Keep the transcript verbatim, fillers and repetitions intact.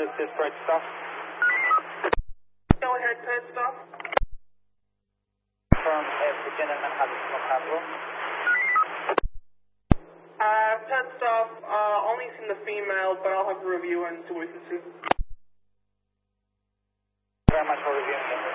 this is pit stop. Go ahead, pit stop. Confirm if the gentleman has a smoke handle. Uh, pit stop, uh, only seen the female, but I'll have a review and see what we can see. Thank you very much for reviewing it.